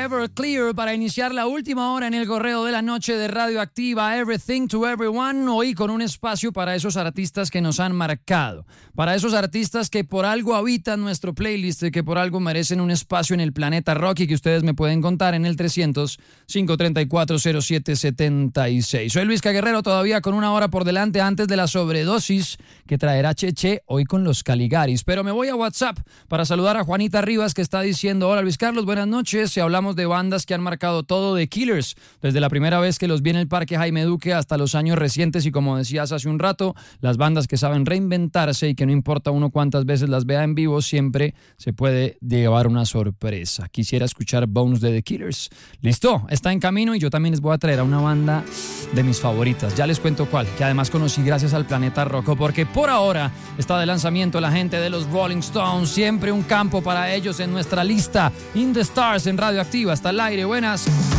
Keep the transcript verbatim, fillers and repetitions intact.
Everclear para iniciar la última hora en el correo de la noche de Radioactiva. Everything to Everyone, hoy con un espacio para esos artistas que nos han marcado, para esos artistas que por algo habitan nuestro playlist y que por algo merecen un espacio en el planeta rock y que ustedes me pueden contar en el trescientos, cinco treinta y cuatro, cero siete setenta y seis. Soy Luis Caguerrero, todavía con una hora por delante antes de la sobredosis que traerá Cheche hoy con los Caligaris. Pero me voy a WhatsApp para saludar a Juanita Rivas, que está diciendo: hola Luis Carlos, buenas noches. Si hablamos de bandas que han marcado todo, de Killers, desde la primera vez que los vi en el Parque Jaime Duque hasta los años recientes, y como decías hace un rato, las bandas que saben reinventarse y que no importa uno cuántas veces las vea en vivo, siempre se puede llevar una sorpresa. Quisiera escuchar Bones de The Killers. Listo, está en camino y yo también les voy a traer a una banda de mis favoritas. Ya les cuento cuál, que además conocí gracias al Planeta Rock, porque por ahora está de lanzamiento la gente de los Rolling Stones. Siempre un campo para ellos en nuestra lista. In the Stars en Radioactiva. Hasta el aire. Buenas.